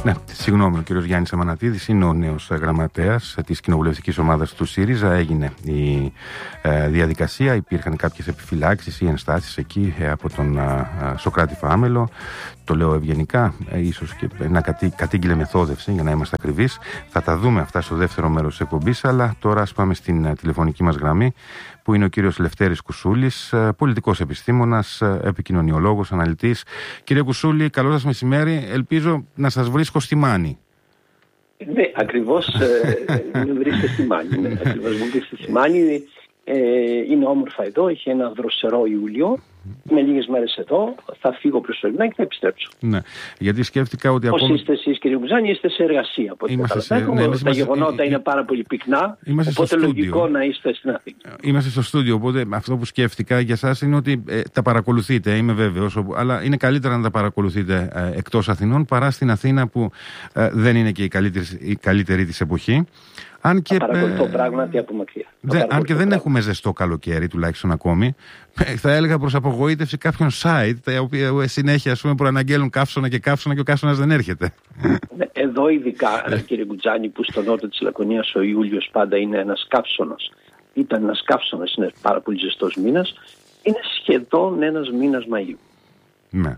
Ναι, συγγνώμη, ο κύριος Γιάννης Αμανατίδης είναι ο νέος γραμματέας της κοινοβουλευτικής ομάδας του ΣΥΡΙΖΑ. Έγινε η διαδικασία, υπήρχαν κάποιες επιφυλάξεις ή ενστάσεις εκεί από τον Σωκράτη Φάμελο. Το λέω ευγενικά, ίσως και να κατήγγειλε μεθόδευση, για να είμαστε ακριβείς. Θα τα δούμε αυτά στο δεύτερο μέρος της εκπομπής, αλλά τώρα ας πάμε στην τηλεφωνική μας γραμμή, που είναι ο κύριος Λευτέρης Κουσούλης, πολιτικός επιστήμονας, επικοινωνιολόγος, αναλυτής. Κύριε Κουσούλη, καλό σας μεσημέρι. Ελπίζω να σας βρίσκω στη Μάνη. Ναι, ακριβώς με βρίσκεται στη Μάνη. Ναι, ακριβώς με βρίσκεται στη Μάνη. Είναι όμορφα εδώ, έχει ένα δροσερό Ιούλιο. Με λίγες μέρες εδώ, θα φύγω προσωρινά και θα επιστρέψω. Ναι, γιατί σκέφτηκα ότι πώς είστε εσείς, κύριε Κουζάνη? Είστε σε εργασία. Τα γεγονότα είναι πάρα πολύ πυκνά, οπότε λογικό να είστε στην Αθήνα. Είμαστε στο στούντιο, οπότε αυτό που σκέφτηκα για εσάς είναι ότι τα παρακολουθείτε, είμαι βέβαιος, αλλά είναι καλύτερα να τα παρακολουθείτε εκτός Αθηνών παρά στην Αθήνα, που δεν είναι και η καλύτερη της εποχή. Αν και, παρακολουθώ πράγματι από μακριά. Αν και δεν έχουμε ζεστό καλοκαίρι, τουλάχιστον ακόμη, θα έλεγα προς απογοήτευση κάποιων site, τα οποία συνέχεια προαναγγέλουν καύσωνα και καύσωνα και ο καύσωνας δεν έρχεται. Εδώ ειδικά, κύριε Γκουτζάνη, που στο νότο της Λακωνίας ο Ιούλιος πάντα είναι ένας καύσωνας. Ήταν ένας καύσωνας, είναι πάρα πολύ ζεστός μήνας. Είναι σχεδόν ένας μήνας Μαΐου. Ναι.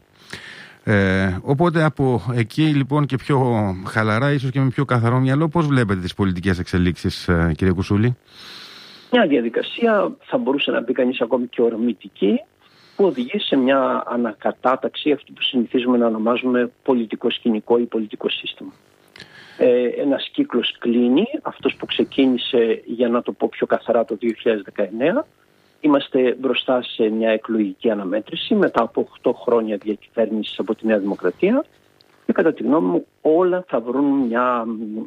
Οπότε από εκεί λοιπόν και πιο χαλαρά, ίσως και με πιο καθαρό μυαλό, πώς βλέπετε τις πολιτικές εξελίξεις, κύριε Κουσούλη? Μια διαδικασία, θα μπορούσε να πει κανείς ακόμη και ορμητική, που οδηγεί σε μια ανακατάταξη αυτού που συνηθίζουμε να ονομάζουμε πολιτικό σκηνικό ή πολιτικό σύστημα. Ένας κύκλος κλείνει, αυτός που ξεκίνησε, για να το πω πιο καθαρά, το 2019. Είμαστε μπροστά σε μια εκλογική αναμέτρηση μετά από 8 χρόνια διακυβέρνησης από τη Νέα Δημοκρατία και κατά τη γνώμη μου όλα θα βρουν μια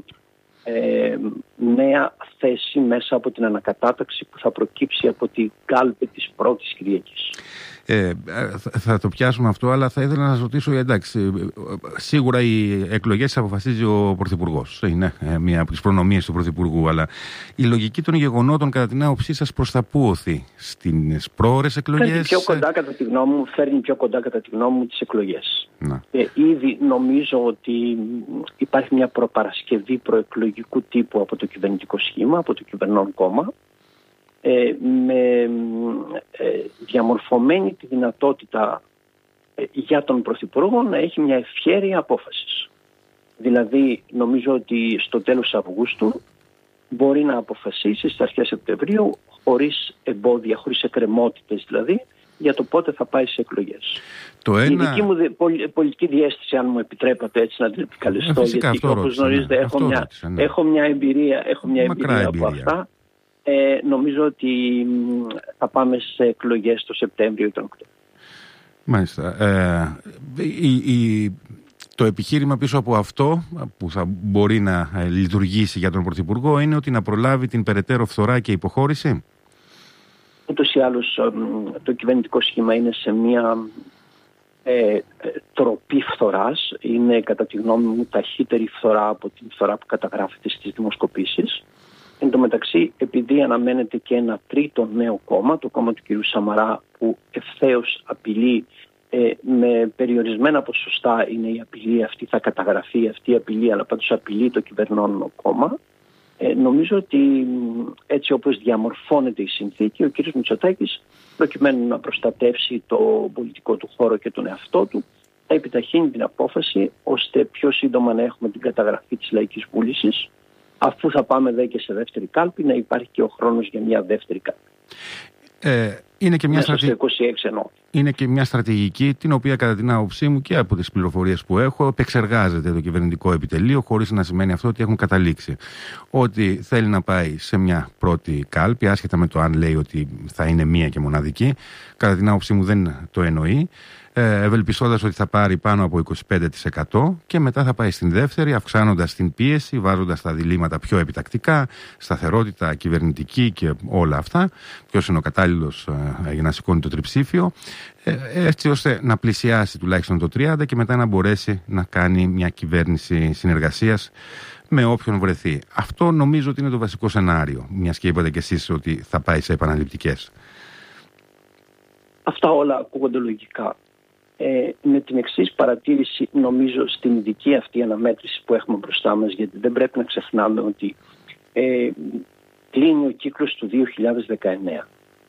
νέα θέση μέσα από την ανακατάταξη που θα προκύψει από την κάλπη της πρώτης Κυριακής. Θα το πιάσουμε αυτό, αλλά θα ήθελα να σας ρωτήσω, εντάξει, σίγουρα οι εκλογές αποφασίζει ο Πρωθυπουργός. Είναι μία από τις προνομίες του Πρωθυπουργού, αλλά η λογική των γεγονότων κατά την άποψή σας προς τα πού οθεί? Στις πρόωρες εκλογές? Φέρνει πιο κοντά κατά τη γνώμη μου τις εκλογές. Ήδη νομίζω ότι υπάρχει μια προπαρασκευή προεκλογικού τύπου από το κυβερνητικό σχήμα, από το κυβερνών κόμμα, με διαμορφωμένη τη δυνατότητα για τον Πρωθυπουργό να έχει μια ευχέρεια απόφασης. Δηλαδή νομίζω ότι στο τέλος Αυγούστου μπορεί να αποφασίσει στις αρχές Σεπτεμβρίου, χωρίς εμπόδια, χωρίς εκκρεμότητες δηλαδή, για το πότε θα πάει σε εκλογές. Η δική μου πολιτική διαίσθηση, αν μου επιτρέπατε έτσι να την επικαλεστώ, γιατί όπως γνωρίζετε έχω μια εμπειρία από αυτά. Νομίζω ότι θα πάμε σε εκλογές το Σεπτέμβριο ή τον Οκτώβριο. Μάλιστα. Το επιχείρημα πίσω από αυτό που θα μπορεί να λειτουργήσει για τον Πρωθυπουργό είναι ότι να προλάβει την περαιτέρω φθορά και υποχώρηση. Ούτως ή άλλως το κυβερνητικό σχήμα είναι σε μια τροπή φθοράς. Είναι κατά τη γνώμη μου ταχύτερη φθορά από την φθορά που καταγράφεται στις δημοσκοπήσεις. Εν τω μεταξύ, επειδή αναμένεται και ένα τρίτο νέο κόμμα, το κόμμα του κ. Σαμαρά, που ευθέως απειλεί με περιορισμένα ποσοστά, είναι η απειλή αυτή, θα καταγραφεί αυτή η απειλή, αλλά πάντως απειλεί το κυβερνών κόμμα. Νομίζω ότι έτσι όπως διαμορφώνεται η συνθήκη, ο κ. Μητσοτάκης, προκειμένου να προστατεύσει το πολιτικό του χώρο και τον εαυτό του, θα επιταχύνει την απόφαση ώστε πιο σύντομα να έχουμε την καταγραφή της λαϊκής βούλησης, αφού θα πάμε και σε δεύτερη κάλπη, να υπάρχει και ο χρόνος για μια δεύτερη κάλπη. Είναι και μια στρατηγική την οποία κατά την άποψή μου και από τις πληροφορίες που έχω επεξεργάζεται το κυβερνητικό επιτελείο, χωρίς να σημαίνει αυτό ότι έχουν καταλήξει. Ότι θέλει να πάει σε μια πρώτη κάλπη, άσχετα με το αν λέει ότι θα είναι μία και μοναδική, κατά την άποψή μου δεν το εννοεί, ευελπιστώντας ότι θα πάρει πάνω από 25% και μετά θα πάει στην δεύτερη, αυξάνοντας την πίεση, βάζοντας τα διλήμματα πιο επιτακτικά, σταθερότητα κυβερνητική και όλα αυτά, ποιος είναι ο κατάλληλος για να σηκώνει το τριψήφιο, έτσι ώστε να πλησιάσει τουλάχιστον το 30% και μετά να μπορέσει να κάνει μια κυβέρνηση συνεργασίας με όποιον βρεθεί. Αυτό νομίζω ότι είναι το βασικό σενάριο, μιας και είπατε κι εσείς ότι θα πάει σε επαναληπτικές. Αυτά όλα ακούγονται λογικά. με την εξής παρατήρηση, νομίζω, στην ειδική αυτή αναμέτρηση που έχουμε μπροστά μας, γιατί δεν πρέπει να ξεχνάμε ότι κλείνει ο κύκλος του 2019.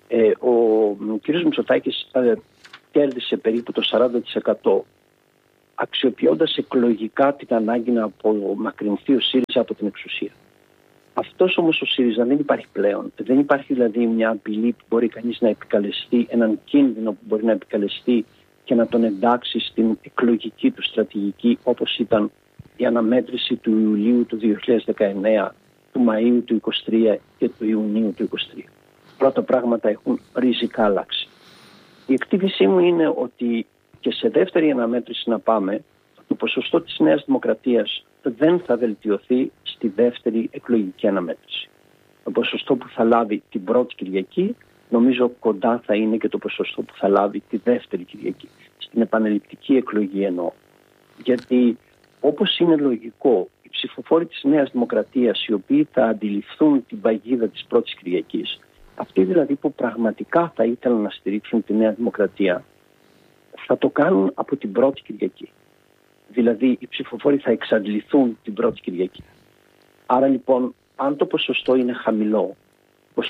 Ο κ. Μητσοτάκης κέρδισε περίπου το 40%, αξιοποιώντας εκλογικά την ανάγκη να απομακρυνθεί ο ΣΥΡΙΖΑ από την εξουσία. Αυτός όμως ο ΣΥΡΙΖΑ δεν υπάρχει πλέον. Δεν υπάρχει δηλαδή μια απειλή που μπορεί κανείς να επικαλεστεί, έναν κίνδυνο που μπορεί να επικαλεστεί και να τον εντάξει στην εκλογική του στρατηγική, όπως ήταν η αναμέτρηση του Ιουλίου του 2019, του Μαΐου του 2023 και του Ιουνίου του 2023. Πρώτα πράγματα έχουν ριζικά αλλάξει. Η εκτίμησή μου είναι ότι και σε δεύτερη αναμέτρηση να πάμε, το ποσοστό της Νέας Δημοκρατίας δεν θα βελτιωθεί στη δεύτερη εκλογική αναμέτρηση. Το ποσοστό που θα λάβει την πρώτη Κυριακή, νομίζω κοντά θα είναι και το ποσοστό που θα λάβει τη δεύτερη Κυριακή. Στην επανελλειπτική εκλογή εννοώ. Γιατί όπως είναι λογικό, οι ψηφοφόροι της Νέας Δημοκρατίας, οι οποίοι θα αντιληφθούν την παγίδα της πρώτης Κυριακής, αυτοί δηλαδή που πραγματικά θα ήθελαν να στηρίξουν τη Νέα Δημοκρατία, θα το κάνουν από την πρώτη Κυριακή. Δηλαδή οι ψηφοφόροι θα εξαντληθούν την πρώτη Κυριακή. Άρα λοιπόν, αν το ποσοστό είναι χαμηλό, 25,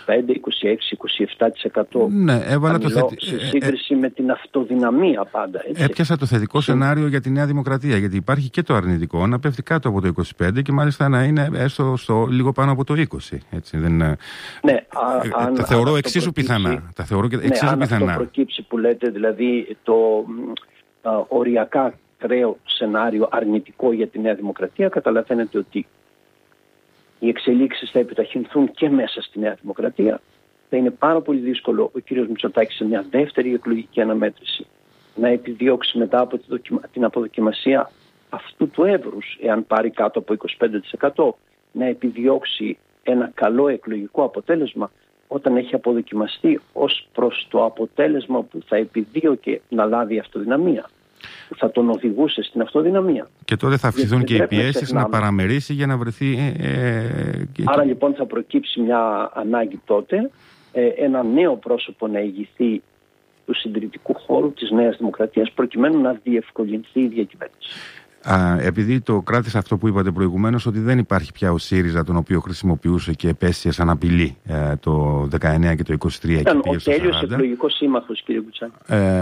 26, 27%, ναι, χαμηλό σε σύγκριση με την αυτοδυναμία πάντα. Έτσι. Έπιασα το θετικό σενάριο για τη Νέα Δημοκρατία, γιατί υπάρχει και το αρνητικό να πέφτει κάτω από το 25 και μάλιστα να είναι έστω λίγο πάνω από το 20. Έτσι, τα θεωρώ εξίσου πιθανά. Τα θεωρώ εξίσου πιθανά. Αν αυτό προκύψει που λέτε, δηλαδή το οριακά κρέο σενάριο αρνητικό για τη Νέα Δημοκρατία, καταλαβαίνετε ότι οι εξελίξεις θα επιταχυνθούν και μέσα στη Νέα Δημοκρατία. Θα είναι πάρα πολύ δύσκολο ο κύριος Μητσοτάκης σε μια δεύτερη εκλογική αναμέτρηση να επιδιώξει μετά από την αποδοκιμασία αυτού του εύρους, εάν πάρει κάτω από 25%, να επιδιώξει ένα καλό εκλογικό αποτέλεσμα όταν έχει αποδοκιμαστεί ως προς το αποτέλεσμα που θα επιδίωκε να λάβει αυτοδυναμία, που θα τον οδηγούσε στην αυτοδυναμία. Και τότε θα αυξηθούν και οι πιέσεις να παραμερίσει για να βρεθεί... Άρα λοιπόν θα προκύψει μια ανάγκη τότε ένα νέο πρόσωπο να ηγηθεί του συντηρητικού χώρου της Νέας Δημοκρατίας, προκειμένου να διευκολυνθεί η διακυβέρνηση. Επειδή το κράτησα αυτό που είπατε προηγουμένως, ότι δεν υπάρχει πια ο ΣΥΡΙΖΑ, τον οποίο χρησιμοποιούσε και επέσχε σαν απειλή το 19 και το 23. Ήταν ο τέλειος εκλογικός σύμμαχος, κύριε Μπουτσάκη.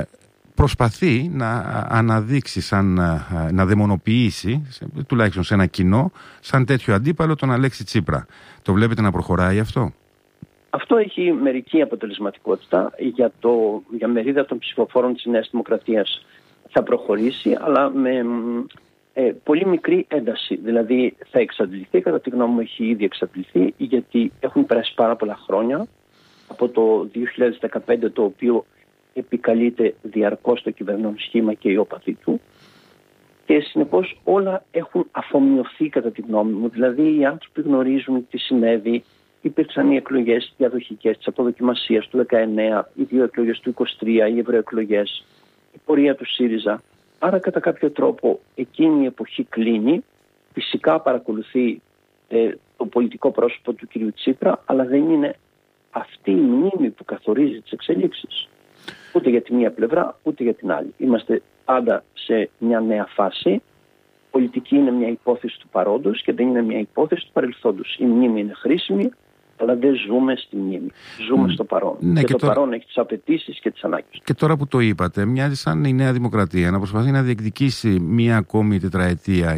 Προσπαθεί να αναδείξει, να δαιμονοποιήσει, τουλάχιστον σε ένα κοινό, σαν τέτοιο αντίπαλο τον Αλέξη Τσίπρα. Το βλέπετε να προχωράει αυτό? Αυτό έχει μερική αποτελεσματικότητα. Για μερίδα των ψηφοφόρων της Νέας Δημοκρατίας θα προχωρήσει, αλλά με πολύ μικρή ένταση. Δηλαδή θα εξαντληθεί, κατά τη γνώμη μου έχει ήδη εξαντληθεί, γιατί έχουν περάσει πάρα πολλά χρόνια από το 2015, το οποίο επικαλείται διαρκώς το κυβερνών σχήμα και οι όπαθοι του, και συνεπώς όλα έχουν αφομοιωθεί κατά τη γνώμη μου. Δηλαδή οι άνθρωποι γνωρίζουν τι συνέβη, υπήρξαν οι εκλογές διαδοχικές της αποδοκιμασίας του 19, οι δύο εκλογές του 23, οι ευρωεκλογές, η πορεία του ΣΥΡΙΖΑ. Άρα κατά κάποιο τρόπο εκείνη η εποχή κλείνει. Φυσικά παρακολουθεί το πολιτικό πρόσωπο του κ. Τσίπρα, αλλά δεν είναι αυτή η μνήμη που καθορίζει τις εξελίξεις. Ούτε για τη μία πλευρά, ούτε για την άλλη. Είμαστε πάντα σε μια νέα φάση. Η πολιτική είναι μια υπόθεση του παρόντος και δεν είναι μια υπόθεση του παρελθόντος. Η μνήμη είναι χρήσιμη, αλλά δεν ζούμε στη μνήμη. Ζούμε στο παρόν. Ναι, και το παρόν έχει τις απαιτήσεις και τις ανάγκες. Και τώρα που το είπατε, μοιάζει σαν η Νέα Δημοκρατία να προσπαθεί να διεκδικήσει μία ακόμη τετραετία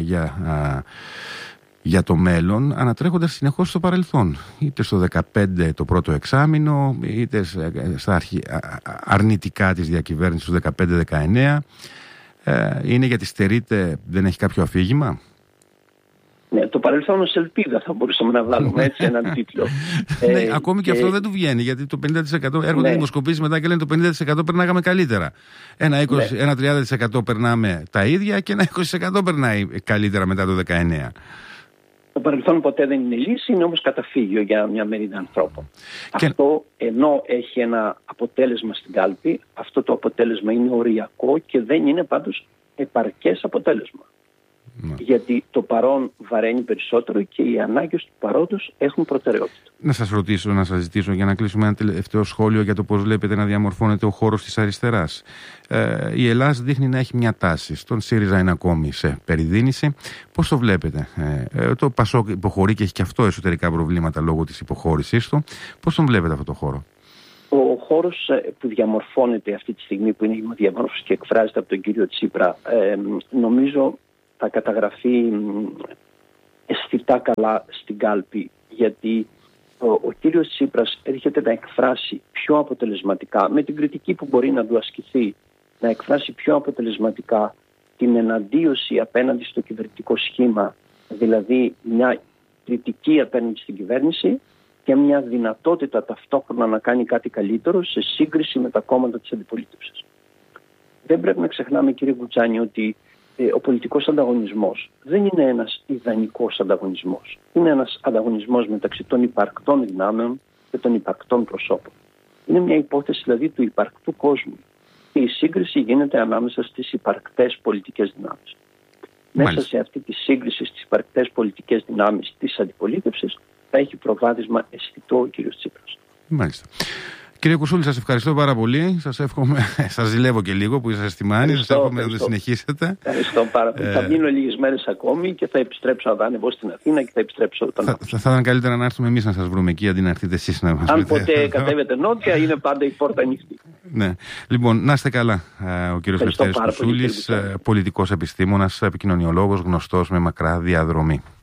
για το μέλλον, ανατρέχοντας συνεχώς στο παρελθόν. Είτε στο 2015 το πρώτο εξάμηνο, είτε στα αρνητικά της διακυβέρνησης του 2015-2019. Είναι γιατί στερείται, δεν έχει κάποιο αφήγημα? Ναι, το παρελθόν ως ελπίδα θα μπορούσαμε να βγάλουμε έτσι έναν τίτλο. Ναι, ακόμη και αυτό δεν του βγαίνει, γιατί το 50% έρχονται δημοσκοπήσεις μετά και λένε το 50% περνάγαμε καλύτερα. Ένα 30% περνάμε τα ίδια και ένα 20% περνάει καλύτερα μετά το 19. Το παρελθόν ποτέ δεν είναι λύση, είναι όμως καταφύγιο για μια μερίδα ανθρώπων. Αυτό, ενώ έχει ένα αποτέλεσμα στην κάλπη, αυτό το αποτέλεσμα είναι οριακό και δεν είναι πάντως επαρκές αποτέλεσμα. Γιατί το παρόν βαραίνει περισσότερο και οι ανάγκες του παρόντος έχουν προτεραιότητα. Να σας ζητήσω για να κλείσουμε ένα τελευταίο σχόλιο για το πώς βλέπετε να διαμορφώνεται ο χώρος της αριστεράς. Η Ελλάδα δείχνει να έχει μια τάση. Στον ΣΥΡΙΖΑ είναι ακόμη σε περιδίνηση. Πώς το βλέπετε? Το ΠΑΣΟΚ υποχωρεί και έχει και αυτό εσωτερικά προβλήματα λόγω της υποχώρησής του. Πώς τον βλέπετε αυτό το χώρο? Ο χώρος που διαμορφώνεται αυτή τη στιγμή, που είναι η διαμόρφωση και εκφράζεται από τον κύριο Τσίπρα, νομίζω θα καταγραφεί αισθητά καλά στην κάλπη, γιατί ο κύριος Τσίπρας έρχεται να εκφράσει πιο αποτελεσματικά, με την κριτική που μπορεί να του ασκηθεί, να εκφράσει πιο αποτελεσματικά την εναντίωση απέναντι στο κυβερνητικό σχήμα, δηλαδή μια κριτική απέναντι στην κυβέρνηση και μια δυνατότητα ταυτόχρονα να κάνει κάτι καλύτερο σε σύγκριση με τα κόμματα της αντιπολίτευσης. Δεν πρέπει να ξεχνάμε, κύριε Γκουτσάνη, ότι ο πολιτικός ανταγωνισμός δεν είναι ένας ιδανικός ανταγωνισμός. Είναι ένας ανταγωνισμός μεταξύ των υπαρκτών δυνάμεων και των υπαρκτών προσώπων. Είναι μια υπόθεση δηλαδή του υπαρκτού κόσμου. Και η σύγκριση γίνεται ανάμεσα στις υπαρκτές πολιτικές δυνάμεις. Μέσα σε αυτή τη σύγκριση στις υπαρκτές πολιτικές δυνάμεις της αντιπολίτευσης θα έχει προβάδισμα αισθητό ο κύριος Τσίπρας. Μάλιστα. Κύριε Κουσούλη, σας ευχαριστώ πάρα πολύ. Σας εύχομαι, σας ζηλεύω και λίγο που είσαστε στη Μάνη. Σας εύχομαι να το συνεχίσετε. Ευχαριστώ πάρα πολύ. Θα μείνω λίγες μέρες ακόμη και θα επιστρέψω να ανεβώ στην Αθήνα και θα επιστρέψω όταν. Θα ήταν καλύτερα να έρθουμε εμείς να σας βρούμε εκεί αντί να έρθετε εσείς να μας βρείτε. Αν ποτέ κατέβετε νότια, είναι πάντα η πόρτα ανοιχτή. Ναι. Λοιπόν, να είστε καλά. Ο κύριος Λευτέρης Κουσούλης, πολιτικός επιστήμονας, επικοινωνιολόγος, γνωστός με μακρά διαδρομή.